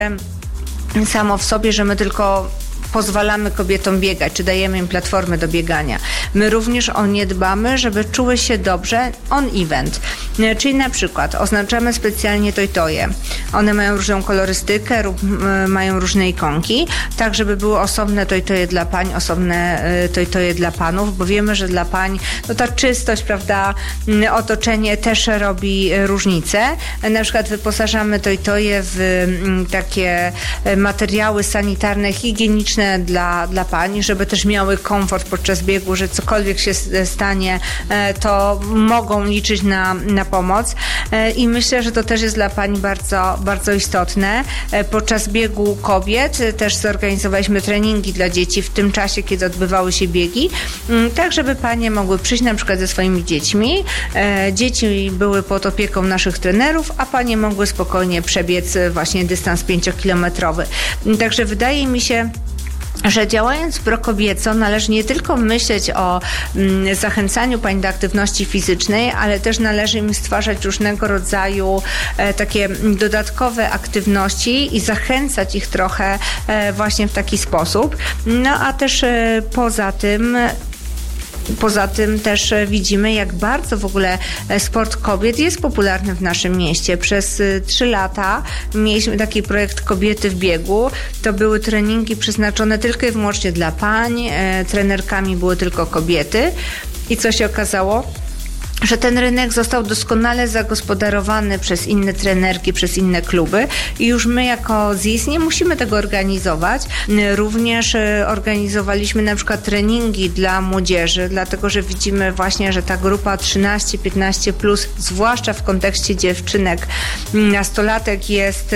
samo w sobie, że my tylko pozwalamy kobietom biegać, czy dajemy im platformę do biegania. My również o nie dbamy, żeby czuły się dobrze on event. Czyli na przykład oznaczamy specjalnie toje. One mają różną kolorystykę, mają różne ikonki, tak żeby były osobne toje dla pań, osobne toje dla panów, bo wiemy, że dla pań ta czystość, prawda, otoczenie też robi różnicę. Na przykład wyposażamy toje w takie materiały sanitarne, higieniczne dla pań, żeby też miały komfort podczas biegu, że cokolwiek się stanie, to mogą liczyć na pomoc. I myślę, że to też jest dla pań bardzo, bardzo istotne. Podczas biegu kobiet też zorganizowaliśmy treningi dla dzieci w tym czasie, kiedy odbywały się biegi, tak żeby panie mogły przyjść na przykład ze swoimi dziećmi. Dzieci były pod opieką naszych trenerów, a panie mogły spokojnie przebiec właśnie dystans 5-kilometrowy. Także wydaje mi się, że działając prokobieco należy nie tylko myśleć o zachęcaniu pań do aktywności fizycznej, ale też należy im stwarzać różnego rodzaju takie dodatkowe aktywności i zachęcać ich trochę właśnie w taki sposób. No a też Poza tym też widzimy, jak bardzo w ogóle sport kobiet jest popularny w naszym mieście. Przez 3 lata mieliśmy taki projekt Kobiety w biegu. To były treningi przeznaczone tylko i wyłącznie dla pań. Trenerkami były tylko kobiety. I co się okazało? Że ten rynek został doskonale zagospodarowany przez inne trenerki, przez inne kluby i już my jako ZIS nie musimy tego organizować. Również organizowaliśmy na przykład treningi dla młodzieży, dlatego że widzimy właśnie, że ta grupa 13-15+, zwłaszcza w kontekście dziewczynek, nastolatek jest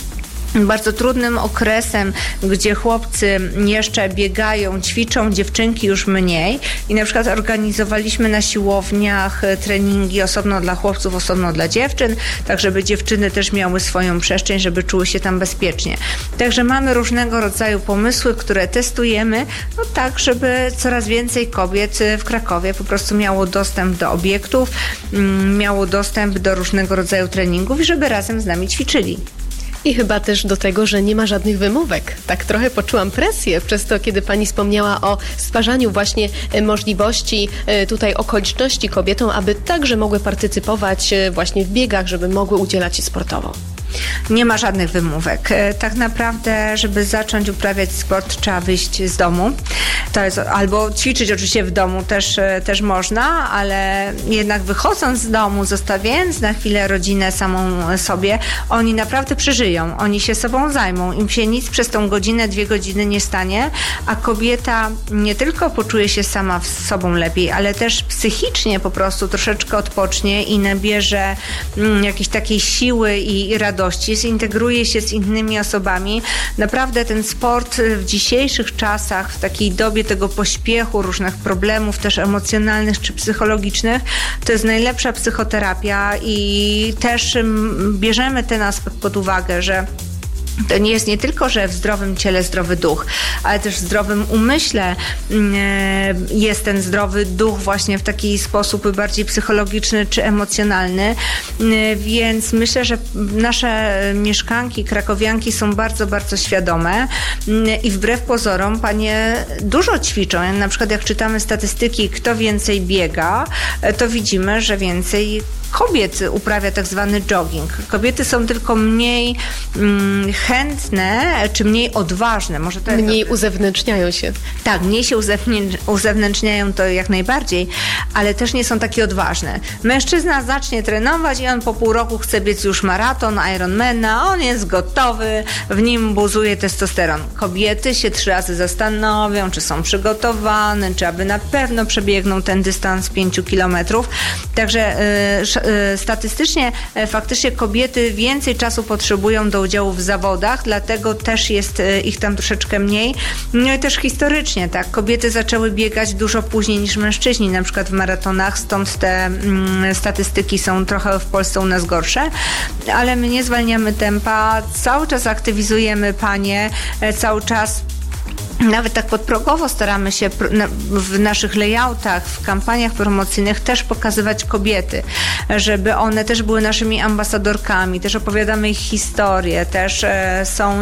bardzo trudnym okresem, gdzie chłopcy jeszcze biegają, ćwiczą, dziewczynki już mniej i na przykład organizowaliśmy na siłowniach treningi osobno dla chłopców, osobno dla dziewczyn, tak żeby dziewczyny też miały swoją przestrzeń, żeby czuły się tam bezpiecznie. Także mamy różnego rodzaju pomysły, które testujemy, tak żeby coraz więcej kobiet w Krakowie po prostu miało dostęp do obiektów, miało dostęp do różnego rodzaju treningów i żeby razem z nami ćwiczyli. I chyba też do tego, że nie ma żadnych wymówek. Tak trochę poczułam presję przez to, kiedy pani wspomniała o stwarzaniu właśnie możliwości, tutaj okoliczności kobietom, aby także mogły partycypować właśnie w biegach, żeby mogły udzielać się sportowo. Nie ma żadnych wymówek. Tak naprawdę, żeby zacząć uprawiać sport, trzeba wyjść z domu. To jest, albo ćwiczyć oczywiście w domu też można, ale jednak wychodząc z domu, zostawiając na chwilę rodzinę samą sobie, oni naprawdę przeżyją. Oni się sobą zajmą. Im się nic przez tą godzinę, 2 godziny nie stanie, a kobieta nie tylko poczuje się sama z sobą lepiej, ale też psychicznie po prostu troszeczkę odpocznie i nabierze jakiejś takiej siły i radości, zintegruje się z innymi osobami. Naprawdę ten sport w dzisiejszych czasach, w takiej dobie tego pośpiechu, różnych problemów też emocjonalnych czy psychologicznych, to jest najlepsza psychoterapia i też bierzemy ten aspekt pod uwagę, że to nie jest nie tylko, że w zdrowym ciele zdrowy duch, ale też w zdrowym umyśle jest ten zdrowy duch właśnie w taki sposób bardziej psychologiczny czy emocjonalny. Więc myślę, że nasze mieszkanki, krakowianki są bardzo, bardzo świadome i wbrew pozorom panie dużo ćwiczą. Na przykład jak czytamy statystyki, kto więcej biega, to widzimy, że więcej kobiet uprawia tak zwany jogging. Kobiety są tylko mniej chętne, czy mniej odważne. Może to mniej uzewnętrzniają się. Tak, mniej się uzewnętrzniają, to jak najbardziej, ale też nie są takie odważne. Mężczyzna zacznie trenować i on po pół roku chce biec już maraton, Ironmana, on jest gotowy, w nim buzuje testosteron. Kobiety się 3 razy zastanowią, czy są przygotowane, czy aby na pewno przebiegną ten dystans 5 kilometrów. Także statystycznie faktycznie kobiety więcej czasu potrzebują do udziału w zawodach, dlatego też jest ich tam troszeczkę mniej. No i też historycznie, tak, kobiety zaczęły biegać dużo później niż mężczyźni, na przykład w maratonach, stąd te statystyki są trochę w Polsce u nas gorsze, ale my nie zwalniamy tempa, cały czas aktywizujemy panie, cały czas Nawet tak podprogowo staramy się w naszych layoutach, w kampaniach promocyjnych też pokazywać kobiety, żeby one też były naszymi ambasadorkami, też opowiadamy ich historię, też są